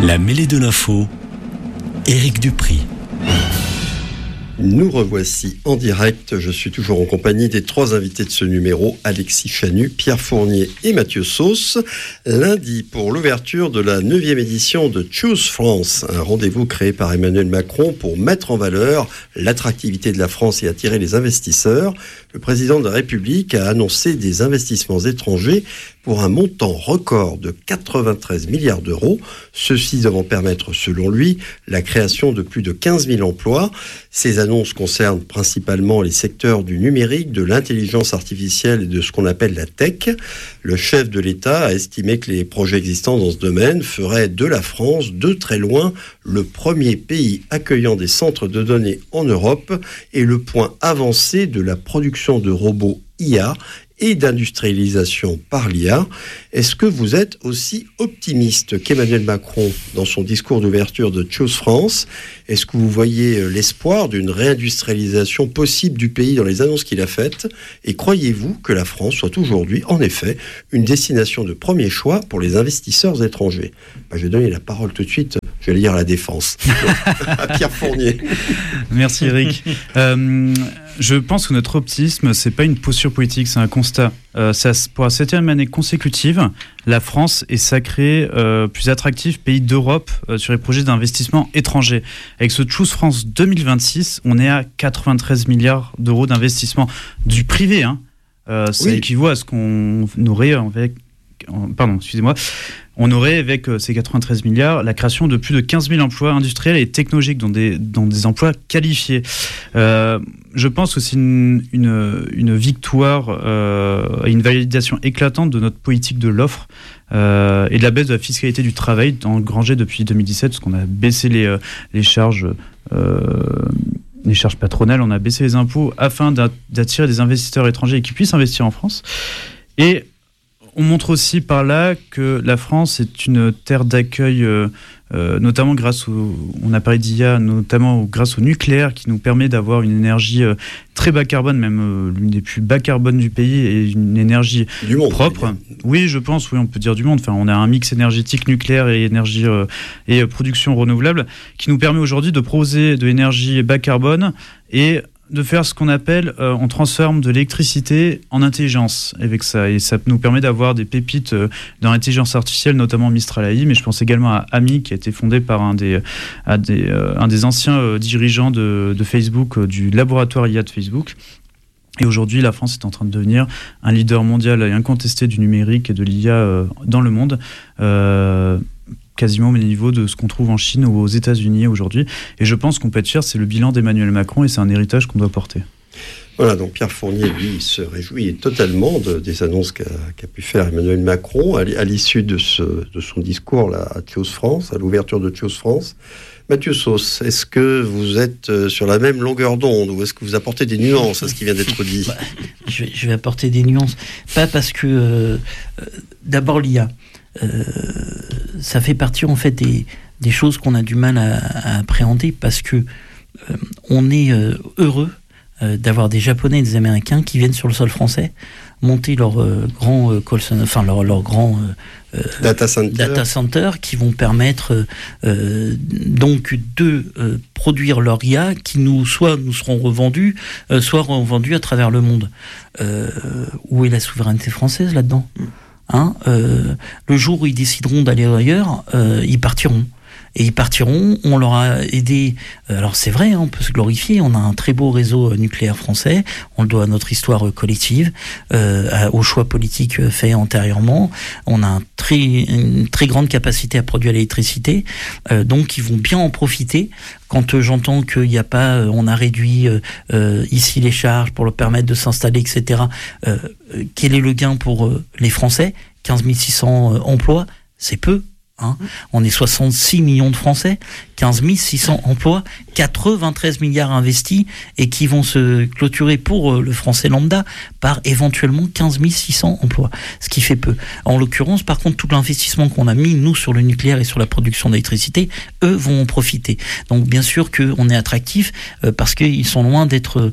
La mêlée de l'info, Éric Dupry. Nous revoici en direct. Je suis toujours en compagnie des trois invités de ce numéro, Alexis Chanu, Pierre Fournier et Mathieu Sauce. Lundi, pour l'ouverture de la 9e édition de Choose France, un rendez-vous créé par Emmanuel Macron pour mettre en valeur l'attractivité de la France et attirer les investisseurs. Le président de la République a annoncé des investissements étrangers pour un montant record de 93 milliards d'euros. Ceux-ci devant permettre, selon lui, la création de plus de 15 000 emplois. Ces annonces concernent principalement les secteurs du numérique, de l'intelligence artificielle et de ce qu'on appelle la tech. Le chef de l'État a estimé que les projets existants dans ce domaine feraient de la France, de très loin, le premier pays accueillant des centres de données en Europe et le point avancé de la production de robots IA et d'industrialisation par l'IA. Est-ce que vous êtes aussi optimiste qu'Emmanuel Macron dans son discours d'ouverture de Choose France? Est-ce que vous voyez l'espoir d'une réindustrialisation possible du pays dans les annonces qu'il a faites? Et croyez-vous que la France soit aujourd'hui, en effet, une destination de premier choix pour les investisseurs étrangers? Je vais donner la parole tout de suite, je vais lire la défense, à Pierre Fournier. Merci Eric. Je pense que notre optimisme, c'est pas une posture politique, c'est un constat. Pour la 7e année consécutive, la France est sacrée plus attractif pays d'Europe sur les projets d'investissement étrangers. Avec ce Choose France 2026, on est à 93 milliards d'euros d'investissement du privé. Ça équivaut à ce qu'on aurait avec... On aurait, avec ces 93 milliards, la création de plus de 15 000 emplois industriels et technologiques dans des emplois qualifiés. Je pense que c'est une victoire et une validation éclatante de notre politique de l'offre et de la baisse de la fiscalité du travail engrangée depuis 2017, parce qu'on a baissé les charges patronales, on a baissé les impôts afin d'attirer des investisseurs étrangers qui puissent investir en France. Et on montre aussi par là que la France est une terre d'accueil, notamment on a parlé d'IA, notamment grâce au nucléaire qui nous permet d'avoir une énergie très bas carbone, même l'une des plus bas carbone du pays, et une énergie propre. Oui, je pense, on peut dire du monde. Enfin, on a un mix énergétique nucléaire et énergie et production renouvelable qui nous permet aujourd'hui de proposer de l'énergie bas carbone et de faire ce qu'on appelle, on transforme de l'électricité en intelligence avec ça. Et ça nous permet d'avoir des pépites dans l'intelligence artificielle, notamment Mistral AI, mais je pense également à Ami, qui a été fondé par un des anciens dirigeants de Facebook, du laboratoire IA de Facebook. Et aujourd'hui, la France est en train de devenir un leader mondial et incontesté du numérique et de l'IA dans le monde. Quasiment au même niveau de ce qu'on trouve en Chine ou aux États-Unis aujourd'hui. Et je pense qu'on peut être fier, c'est le bilan d'Emmanuel Macron et c'est un héritage qu'on doit porter. Voilà, donc Pierre Fournier, lui, se réjouit totalement des annonces qu'a pu faire Emmanuel Macron à l'issue de son discours là, à Choose France, à l'ouverture de Choose France. Mathieu Sauce, est-ce que vous êtes sur la même longueur d'onde ou est-ce que vous apportez des nuances à ce qui vient d'être dit? Je vais apporter des nuances. Pas parce que... d'abord l'IA. Ça fait partie en fait des choses qu'on a du mal à appréhender parce que on est heureux d'avoir des Japonais et des Américains qui viennent sur le sol français monter leur grand call center, enfin leur grand data center qui vont permettre donc de produire leur IA qui soit nous seront revendus, soit revendus à travers le monde. Où est la souveraineté française là-dedans? Le jour où ils décideront d'aller ailleurs, ils partiront. Et ils partiront, on leur a aidé. Alors c'est vrai, on peut se glorifier, on a un très beau réseau nucléaire français, on le doit à notre histoire collective, aux choix politiques faits antérieurement. On a une très grande capacité à produire l'électricité, donc ils vont bien en profiter. Quand j'entends qu'il n'y a pas, on a réduit ici les charges pour leur permettre de s'installer, etc. Quel est le gain pour les Français? 15 600 emplois, c'est peu. On est 66 millions de Français, 15 600 emplois, 93 milliards investis et qui vont se clôturer pour le français lambda par éventuellement 15 600 emplois, ce qui fait peu. En l'occurrence, par contre, tout l'investissement qu'on a mis, nous, sur le nucléaire et sur la production d'électricité, eux vont en profiter. Donc, bien sûr qu'on est attractif parce qu'ils sont loin d'être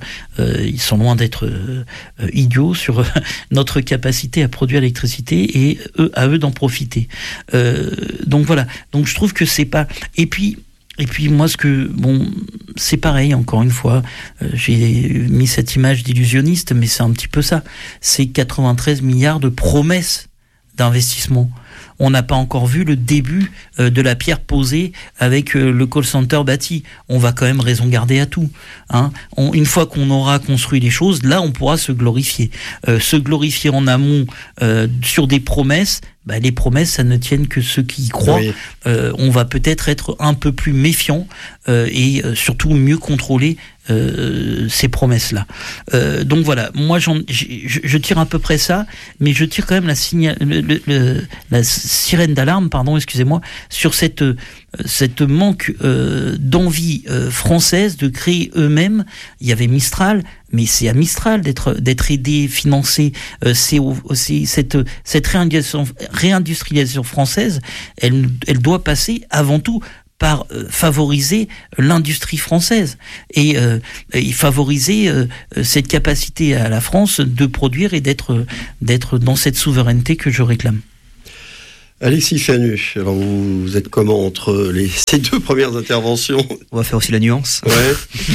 idiots sur notre capacité à produire l'électricité et à eux d'en profiter. donc voilà. Donc je trouve que c'est pas. Et puis moi, c'est pareil, encore une fois, j'ai mis cette image d'illusionniste, mais c'est un petit peu ça. C'est 93 milliards de promesses d'investissement. On n'a pas encore vu le début de la pierre posée avec le call center bâti. On va quand même raison garder à tout. Hein. Une fois qu'on aura construit les choses, là, on pourra se glorifier. Se glorifier en amont sur des promesses, les promesses, ça ne tienne que ceux qui y croient. Oui. On va peut-être être un peu plus méfiant et surtout mieux contrôler ces promesses-là. Donc voilà, moi je tire à peu près ça, mais je tire quand même la sirène d'alarme, excusez-moi, sur cette manque d'envie française de créer eux-mêmes. Il y avait Mistral, mais c'est à Mistral d'être aidé, financé. C'est aussi cette réindustrialisation française, elle doit passer avant tout par favoriser l'industrie française et favoriser cette capacité à la France de produire et d'être dans cette souveraineté que je réclame. Alexis Chanu, alors vous êtes comment entre ces deux premières interventions ? On va faire aussi la nuance. Ouais.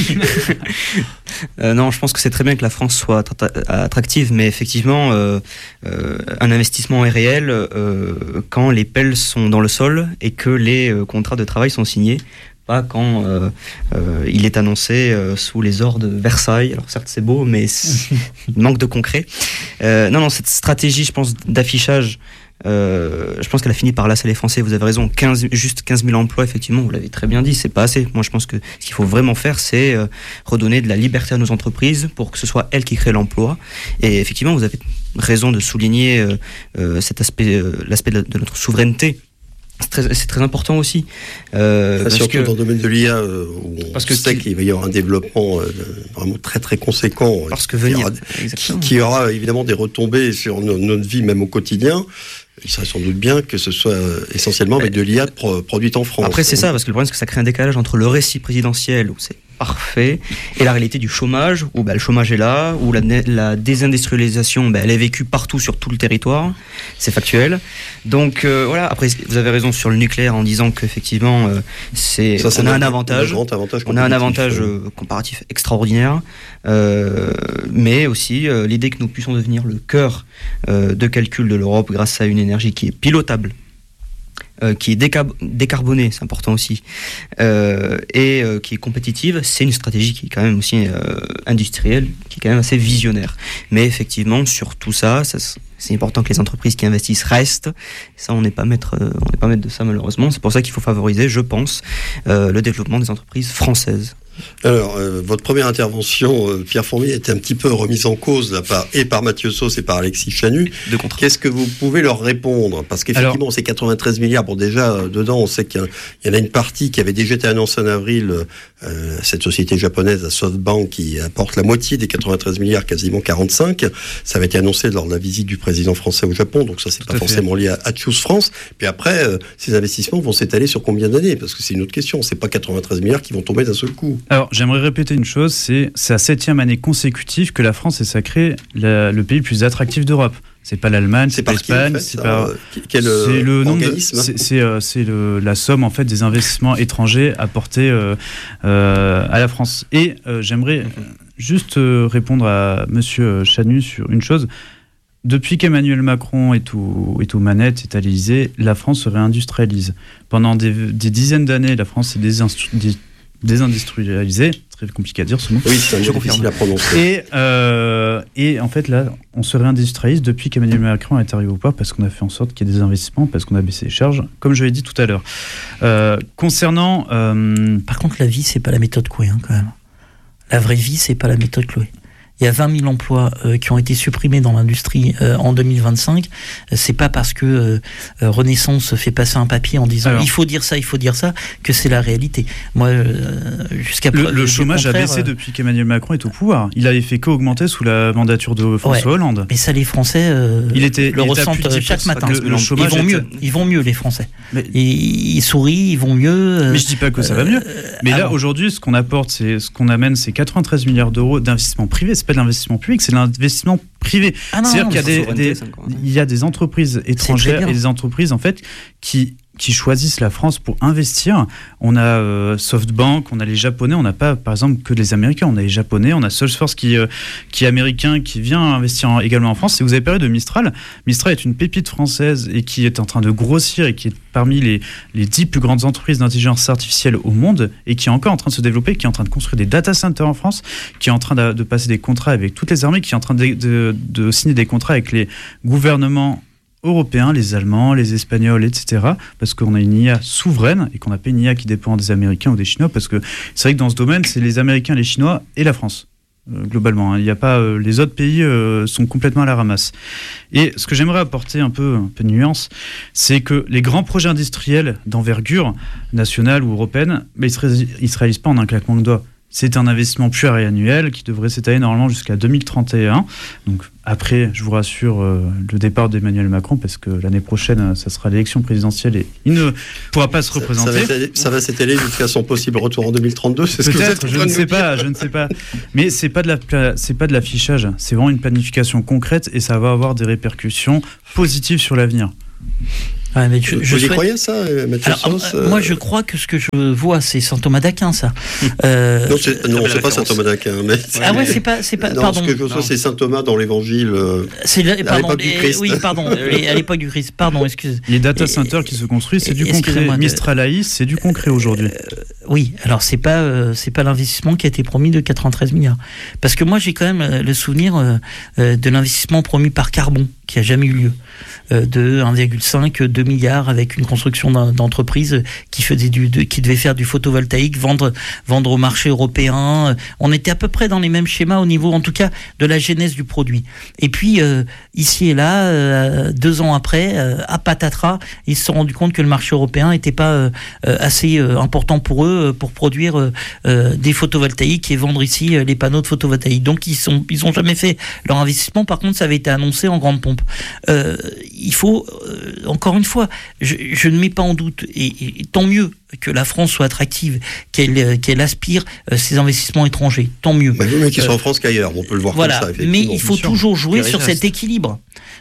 Non, je pense que c'est très bien que la France soit attractive, mais effectivement, un investissement est réel quand les pelles sont dans le sol et que les contrats de travail sont signés. Pas quand il est annoncé sous les ors de Versailles. Alors certes c'est beau, mais il manque de concret. Non, cette stratégie, je pense, d'affichage, je pense qu'elle a fini par lasser les Français. Vous avez raison, juste 15 000 emplois, effectivement, vous l'avez très bien dit, c'est pas assez. Moi je pense que ce qu'il faut vraiment faire, c'est redonner de la liberté à nos entreprises pour que ce soit elles qui créent l'emploi. Et effectivement, vous avez raison de souligner cet aspect, l'aspect de notre souveraineté. C'est très important aussi. Surtout dans le domaine de l'IA, où on sait qu'il va y avoir un développement vraiment très très conséquent. Parce que qui aura évidemment des retombées sur notre vie, même au quotidien. Il serait sans doute bien que ce soit essentiellement avec de l'IA produite en France. Après, c'est ça, parce que le problème, c'est que ça crée un décalage entre le récit présidentiel, où c'est parfait, et la réalité du chômage, où le chômage est là, où la désindustrialisation, elle est vécue partout sur tout le territoire, c'est factuel. Donc voilà, après, vous avez raison sur le nucléaire en disant qu'effectivement, on a un avantage, comparatif extraordinaire, mais aussi l'idée que nous puissions devenir le cœur de calcul de l'Europe grâce à une énergie qui est pilotable, qui est décarbonée, c'est important aussi, et qui est compétitive, c'est une stratégie qui est quand même aussi industrielle, qui est quand même assez visionnaire. Mais effectivement, sur tout ça, c'est important que les entreprises qui investissent restent. Ça, on n'est pas maître de ça malheureusement. C'est pour ça qu'il faut favoriser, je pense, le développement des entreprises françaises. Alors, votre première intervention, Pierre Fournier, était un petit peu remise en cause par Mathieu Sauce et par Alexis Chanu. Qu'est-ce que vous pouvez leur répondre ? Parce qu'effectivement, c'est 93 milliards. Bon, déjà, dedans, on sait qu'il y en a une partie qui avait déjà été annoncée en avril, cette société japonaise, la SoftBank, qui apporte la moitié des 93 milliards, quasiment 45. Ça avait été annoncé lors de la visite du président français au Japon, donc ça, c'est pas forcément lié à Choose France. Puis après, ces investissements vont s'étaler sur combien d'années ? Parce que c'est une autre question. C'est pas 93 milliards qui vont tomber d'un seul coup. Alors, j'aimerais répéter une chose, c'est la 7e année consécutive que la France est sacrée le pays le plus attractif d'Europe. C'est pas l'Allemagne, c'est pas l'Espagne, c'est le organisme. C'est la somme en fait des investissements étrangers apportés à la France. Et j'aimerais juste répondre à Monsieur Chanu sur une chose. Depuis qu'Emmanuel Macron est aux manettes, est à l'Élysée, la France se réindustrialise. Pendant des dizaines d'années, la France s'est désindustrialisée, très compliqué à dire ce mot. Oui, c'est difficile à prononcer. Et en fait, là, on se réindustrialise depuis qu'Emmanuel Macron est arrivé au pouvoir parce qu'on a fait en sorte qu'il y ait des investissements, parce qu'on a baissé les charges, comme je l'ai dit tout à l'heure. Concernant... Par contre, la vie, c'est pas la méthode Coué, quand même. La vraie vie, c'est pas la méthode Chloé. Il y a 20 000 emplois qui ont été supprimés dans l'industrie en 2025. C'est pas parce que Renaissance fait passer un papier en disant il faut dire ça que c'est la réalité. Moi, jusqu'à le chômage a baissé depuis qu'Emmanuel Macron est au pouvoir. Il avait fait qu'augmenter sous la mandature de François Hollande. Mais ça, les Français le ressentent chaque matin. Ils vont mieux, les Français. Ils sourient, ils vont mieux. Mais je dis pas que ça va mieux. Mais là, aujourd'hui, ce qu'on apporte, c'est 93 milliards d'euros d'investissement privé. C'est pas de l'investissement public, c'est de l'investissement privé. C'est-à-dire qu'il y a des entreprises étrangères et des entreprises en fait qui qui choisissent la France pour investir. On a SoftBank, on a les Japonais, on n'a pas par exemple que les Américains, on a les Japonais, on a Salesforce qui est américain, qui vient investir également en France. Et vous avez parlé de Mistral. Mistral est une pépite française et qui est en train de grossir et qui est parmi les 10 plus grandes entreprises d'intelligence artificielle au monde et qui est encore en train de se développer, qui est en train de construire des data centers en France, qui est en train de passer des contrats avec toutes les armées, qui est en train de signer des contrats avec les gouvernements européens, les Allemands, les Espagnols, etc. Parce qu'on a une IA souveraine et qu'on n'a pas une IA qui dépend des Américains ou des Chinois, parce que c'est vrai que dans ce domaine, c'est les Américains, les Chinois et la France, globalement. Il n'y a pas, les autres pays sont complètement à la ramasse. Et ce que j'aimerais apporter un peu de nuance, c'est que les grands projets industriels d'envergure nationale ou européenne, ils ne se réalisent pas en un claquement de doigts. C'est un investissement pluriannuel qui devrait s'étaler normalement jusqu'à 2031. Donc après, je vous rassure, le départ d'Emmanuel Macron, parce que l'année prochaine, ça sera l'élection présidentielle et il ne pourra pas se représenter. Ça va s'étaler jusqu'à son possible retour en 2032, c'est ce que vous êtes en train de nous dire. Je ne sais pas. Mais c'est pas de l'affichage, c'est vraiment une planification concrète et ça va avoir des répercussions positives sur l'avenir. Ouais, mais vous y croyez ça, Mathieu Sauce Moi, je crois que ce que je vois, c'est Saint Thomas d'Aquin, ça. Non, c'est pas Saint Thomas d'Aquin. Mais... Ah ouais, c'est pas. Non, pardon. Ce que je vois, c'est Saint Thomas dans l'Évangile. À l'époque du Christ. Oui, pardon. À l'époque du Christ. Pardon, excusez. Les data centers qui se construisent, c'est du concret. Mistral AI, c'est du concret aujourd'hui. Oui, alors c'est pas l'investissement qui a été promis de 93 milliards. Parce que moi, j'ai quand même le souvenir de l'investissement promis par Carbon, qui a jamais eu lieu. De 1,5, 2 milliards avec une construction d'entreprise qui devait faire du photovoltaïque, vendre au marché européen. On était à peu près dans les mêmes schémas au niveau, en tout cas, de la genèse du produit. Et puis, ici et là, 2 ans après, à patatras, ils se sont rendus compte que le marché européen n'était pas assez important pour eux pour produire des photovoltaïques et vendre ici les panneaux de photovoltaïque. Donc, ils ont jamais fait leur investissement. Par contre, ça avait été annoncé en grande pompe. Il faut, encore une fois, je ne mets pas en doute, et tant mieux que la France soit attractive, qu'elle aspire ces investissements étrangers, tant mieux. Bah, mais qu'ils soient en France qu'ailleurs, on peut le voir voilà, comme ça, effectivement. Mais il faut toujours jouer sur cet équilibre.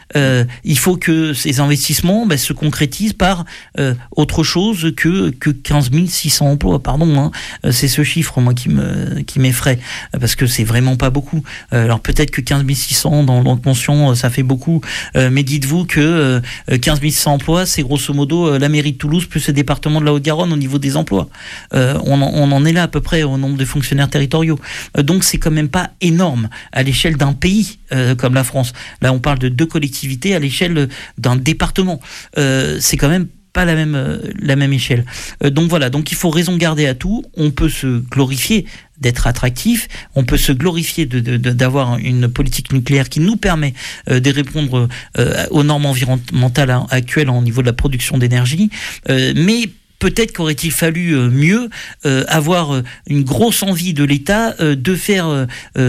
Il faut que ces investissements se concrétisent par autre chose que 15 600 emplois. Pardon, c'est ce chiffre moi qui m'effraie, parce que c'est vraiment pas beaucoup. Alors peut-être que 15 600 dans l'intention ça fait beaucoup, mais dites-vous que 15 600 emplois, c'est grosso modo la mairie de Toulouse plus le département de la Haute-Garonne au niveau des emplois. On en est là à peu près au nombre de fonctionnaires territoriaux. Donc c'est quand même pas énorme à l'échelle d'un pays comme la France. Là on parle de 2 collectivités à l'échelle d'un département. C'est quand même pas la même échelle. Donc voilà, donc il faut raison garder à tout. On peut se glorifier d'être attractif, on peut se glorifier d'avoir une politique nucléaire qui nous permet de répondre aux normes environnementales actuelles au niveau de la production d'énergie, mais peut-être qu'aurait-il fallu mieux avoir une grosse envie de l'État de faire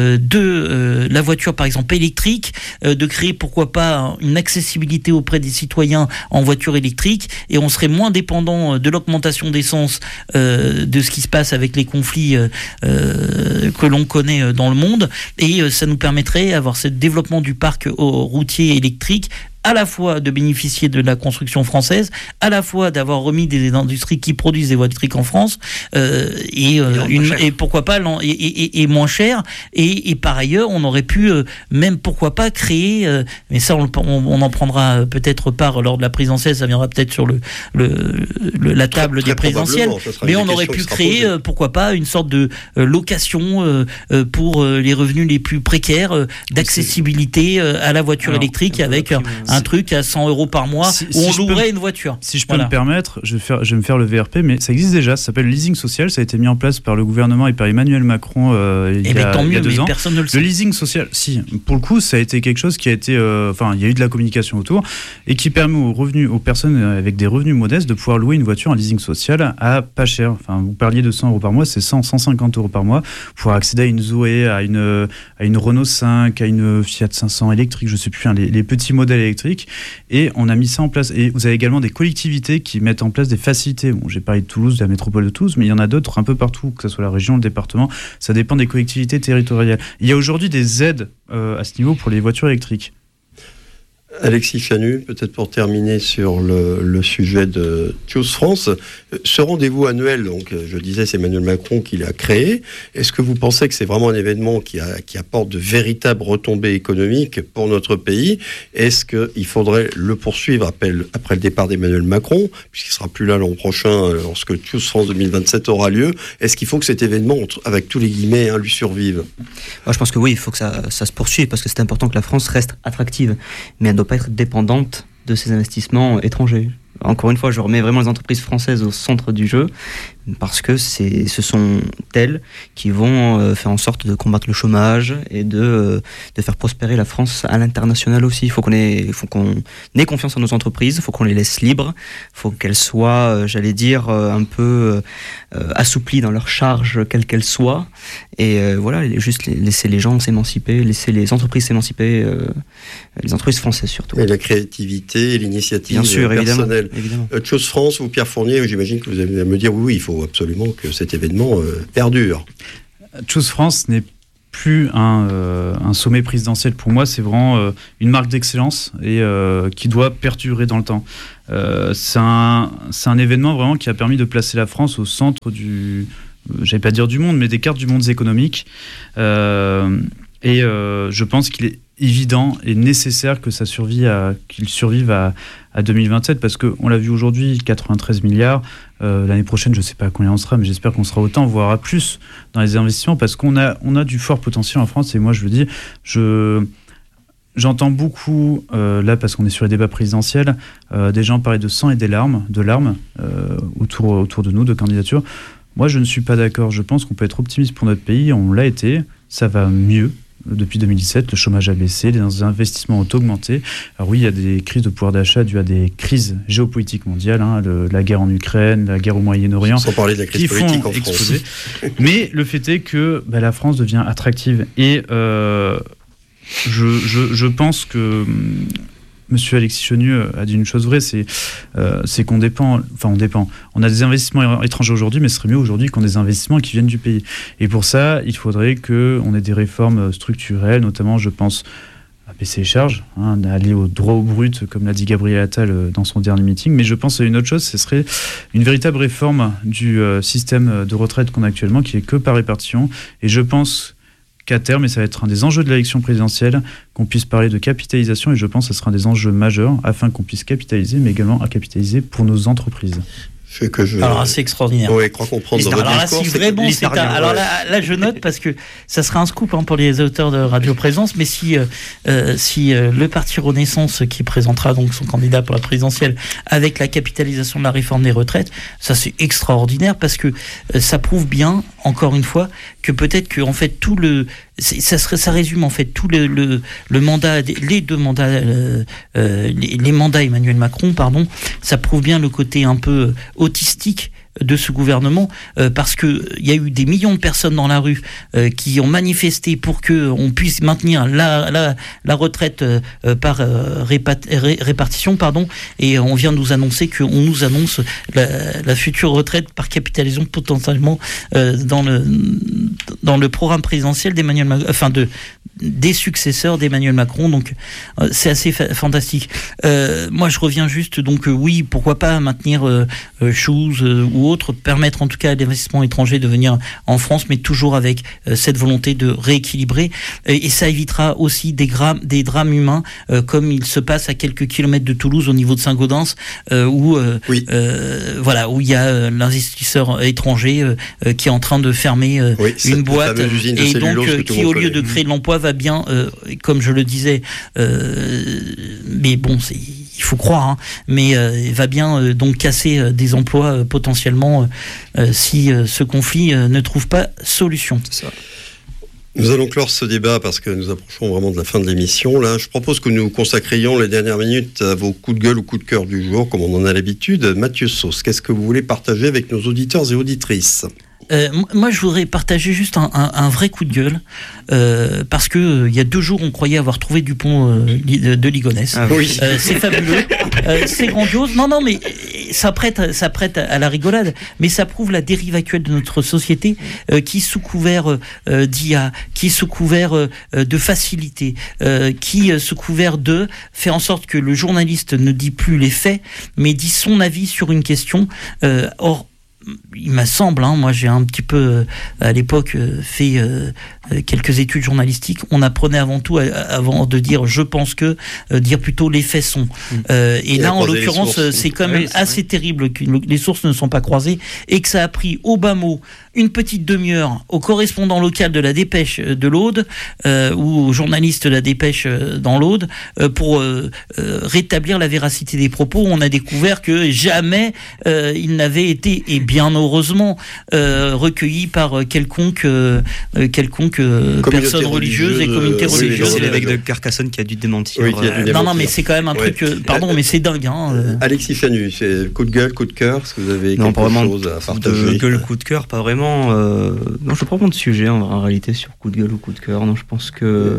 de la voiture, par exemple, électrique, de créer, pourquoi pas, une accessibilité auprès des citoyens en voiture électrique, et on serait moins dépendant de l'augmentation d'essence, de ce qui se passe avec les conflits que l'on connaît dans le monde, et ça nous permettrait d'avoir ce développement du parc routier électrique, à la fois de bénéficier de la construction française, à la fois d'avoir remis des industries qui produisent des voitures électriques en France, et pourquoi pas et moins cher, et par ailleurs on aurait pu même pourquoi pas créer, mais ça on en prendra peut-être part lors de la présidentielle, ça viendra peut-être sur la table des présidentielles, mais on aurait pu créer pourquoi pas une sorte de location pour les revenus les plus précaires, d'accessibilité à la voiture électrique, avec un truc à 100 € par mois où on louerait une voiture. Si je peux me permettre, je vais me faire le VRP, mais ça existe déjà, ça s'appelle le leasing social, ça a été mis en place par le gouvernement et par Emmanuel Macron il y a 2 ans. Personne ne le sait. Le leasing social, si, pour le coup, ça a été quelque chose qui a été, il y a eu de la communication autour et qui permet aux personnes avec des revenus modestes de pouvoir louer une voiture en leasing social à pas cher. Enfin, vous parliez de 100 € par mois, c'est 150 € par mois pour pouvoir accéder à une Zoé, à une Renault 5, à une Fiat 500 électrique, je sais plus, les petits modèles électriques. Et on a mis ça en place. Et vous avez également des collectivités qui mettent en place des facilités. Bon, j'ai parlé de Toulouse, de la métropole de Toulouse, mais il y en a d'autres un peu partout, que ce soit la région, le département. Ça dépend des collectivités territoriales. Il y a aujourd'hui des aides à ce niveau pour les voitures électriques. Alexis Chanu, peut-être pour terminer sur le sujet de Choose France, ce rendez-vous annuel, donc je disais c'est Emmanuel Macron qui l'a créé, est-ce que vous pensez que c'est vraiment un événement qui apporte de véritables retombées économiques pour notre pays? Est-ce qu'il faudrait le poursuivre après le départ d'Emmanuel Macron, puisqu'il ne sera plus là l'an prochain lorsque Choose France 2027 aura lieu? Est-ce qu'il faut que cet événement, avec tous les guillemets, lui survive? Moi, je pense que oui, il faut que ça se poursuive, parce que c'est important que la France reste attractive, mais elle ne doit pas être dépendante de ces investissements étrangers. Encore une fois, je remets vraiment les entreprises françaises au centre du jeu, parce que ce sont elles qui vont faire en sorte de combattre le chômage et de faire prospérer la France à l'international aussi. Il faut qu'on ait confiance en nos entreprises, il faut qu'on les laisse libres, il faut qu'elles soient, j'allais dire, un peu assouplies dans leurs charges, quelles qu'elles soient, et voilà, juste laisser les gens s'émanciper, laisser les entreprises s'émanciper, les entreprises françaises surtout. Et la créativité et l'initiative bien sûr, personnelle. Évidemment. Choose France, vous Pierre Fournier, j'imagine que vous allez me dire oui, il faut absolument que cet événement perdure. Choose France n'est plus un sommet présidentiel. Pour moi, c'est vraiment une marque d'excellence et qui doit perdurer dans le temps. C'est un événement vraiment qui a permis de placer la France au centre j'allais pas dire du monde, mais des cartes du monde économique. Je pense qu'il est évident et nécessaire que qu'il survive à 2027, parce qu'on l'a vu aujourd'hui, 93 milliards. L'année prochaine, je ne sais pas à combien on sera, mais j'espère qu'on sera autant, voire à plus dans les investissements, parce qu'on a du fort potentiel en France. Et moi, je le dis, j'entends beaucoup, là, parce qu'on est sur les débats présidentiels, des gens parler de sang et de larmes autour de nous, de candidatures. Moi, je ne suis pas d'accord. Je pense qu'on peut être optimiste pour notre pays. On l'a été. Ça va mieux. Depuis 2017, le chômage a baissé, les investissements ont augmenté. Alors oui, il y a des crises de pouvoir d'achat dues à des crises géopolitiques mondiales, la guerre en Ukraine, la guerre au Moyen-Orient, sans parler de la crise politique en France. Mais le fait est que la France devient attractive. Et je pense que Monsieur Alexis Chenu a dit une chose vraie, c'est qu'on dépend. On a des investissements étrangers aujourd'hui, mais ce serait mieux aujourd'hui qu'on ait des investissements qui viennent du pays. Et pour ça, il faudrait qu'on ait des réformes structurelles, notamment, je pense, à baisser les charges, aller au droit au brut, comme l'a dit Gabriel Attal dans son dernier meeting. Mais je pense à une autre chose, ce serait une véritable réforme du système de retraite qu'on a actuellement, qui est que par répartition. Et je pense qu'à terme, et ça va être un des enjeux de l'élection présidentielle, qu'on puisse parler de capitalisation, et je pense que ce sera un des enjeux majeurs, afin qu'on puisse capitaliser, mais également à capitaliser pour nos entreprises. Alors c'est extraordinaire. Oui, je crois comprendre dans votre discours. Si vraiment c'est alors là, je note, parce que ça sera un scoop pour les auteurs de Radio Présence, mais si le parti Renaissance, qui présentera donc son candidat pour la présidentielle avec la capitalisation de la réforme des retraites, ça c'est extraordinaire, parce que ça prouve bien, encore une fois, que peut-être que en fait ça résume en fait tout le mandat, les deux mandats, les mandats Emmanuel Macron, ça prouve bien le côté un peu autistique de ce gouvernement, parce que il y a eu des millions de personnes dans la rue qui ont manifesté pour que on puisse maintenir la retraite par répartition, et on vient de nous annoncer qu'on nous annonce la future retraite par capitalisation potentiellement dans le programme présidentiel d'Emmanuel Macron, des successeurs d'Emmanuel Macron, donc c'est assez fantastique. Moi je reviens juste, donc oui, pourquoi pas maintenir Choose ou autre, permettre en tout cas à l'investissement étranger de venir en France, mais toujours avec cette volonté de rééquilibrer, et ça évitera aussi des drames humains, comme il se passe à quelques kilomètres de Toulouse, au niveau de Saint-Gaudens, où il y a l'investisseur étranger qui est en train de fermer une boîte, et donc qui au lieu de créer de l'emploi va bien, comme je le disais, mais bon, il faut croire, mais va bien donc casser des emplois potentiellement si ce conflit ne trouve pas solution. C'est ça. Nous allons clore ce débat parce que nous approchons vraiment de la fin de l'émission. Là, je propose que nous consacrions les dernières minutes à vos coups de gueule ou coups de cœur du jour, comme on en a l'habitude. Mathieu Sauce, qu'est-ce que vous voulez partager avec nos auditeurs et auditrices ? Moi, je voudrais partager juste un vrai coup de gueule, parce que il y a 2 jours, on croyait avoir trouvé Dupont de Ligonnès. Ah oui. C'est fabuleux, c'est grandiose. Non, mais ça prête à la rigolade, mais ça prouve la dérive actuelle de notre société, qui sous couvert d'IA, qui sous couvert de facilité, qui sous couvert de fait en sorte que le journaliste ne dit plus les faits, mais dit son avis sur une question. Or, il me semble, moi j'ai un petit peu à l'époque fait quelques études journalistiques, on apprenait avant tout, avant de dire je pense que, dire plutôt les faits sont. Et là en l'occurrence c'est quand même assez terrible que les sources ne sont pas croisées et que ça a pris au bas mot une petite demi-heure au correspondant local de la Dépêche de l'Aude ou au journaliste de la Dépêche dans l'Aude pour rétablir la véracité des propos. On a découvert que jamais il n'avait été, et bien heureusement, recueilli par quelconque personne religieuse et communauté religieuse. C'est l'évêque de Carcassonne qui a dû démentir. Oui, qui a dû démentir. Non, mais c'est quand même un truc. Pardon, mais c'est dingue. Alexis Chanu, c'est coup de gueule, coup de cœur. Est-ce que vous avez quelque chose à partager? Coup de gueule, coup de cœur, pas vraiment. Non, je ne prends pas de sujet en réalité sur coup de gueule ou coup de cœur. Non, je pense que.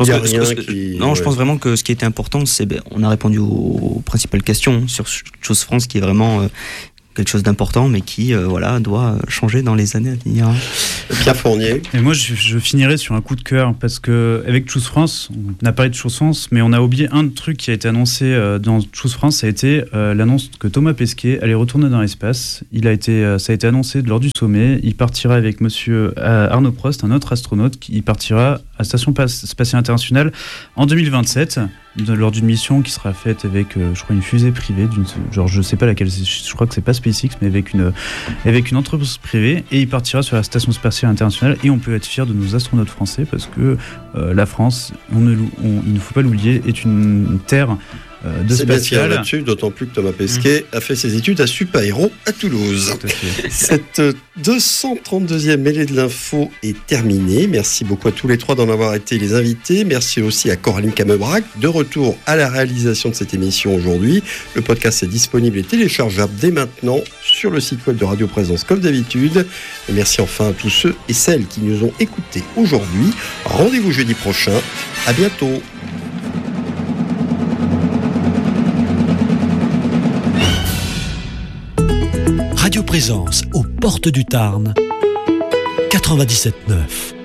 Je pense vraiment que ce qui était important, c'est on a répondu aux principales questions sur Choose France, qui est vraiment quelque chose d'important, mais qui doit changer dans les années à venir. Pierre Fournier. Et moi, je finirai sur un coup de cœur, parce que avec Choose France, on a parlé de Choose France, mais on a oublié un truc qui a été annoncé dans Choose France, ça a été l'annonce que Thomas Pesquet allait retourner dans l'espace. Ça a été annoncé lors du sommet. Il partira avec monsieur Arnaud Prost, un autre astronaute, qui partira à la Station Spatiale Internationale en 2027. Lors d'une mission qui sera faite avec, je crois, une fusée privée, je sais pas laquelle, je crois que c'est pas SpaceX, mais avec une entreprise privée, et il partira sur la Station Spatiale Internationale, et on peut être fier de nos astronautes français, parce que la France, il ne faut pas l'oublier, est une terre de spatial. Là-dessus, d'autant plus que Thomas Pesquet a fait ses études à Supaéro à Toulouse. Cette 232e mêlée de l'info est terminée. Merci beaucoup à tous les trois d'en avoir été les invités. Merci aussi à Coraline Camebrac, de retour à la réalisation de cette émission aujourd'hui. Le podcast est disponible et téléchargeable dès maintenant sur le site web de Radio Présence comme d'habitude. Et merci enfin à tous ceux et celles qui nous ont écoutés aujourd'hui. Rendez-vous jeudi prochain. À bientôt. Radio Présence aux portes du Tarn, 97.9.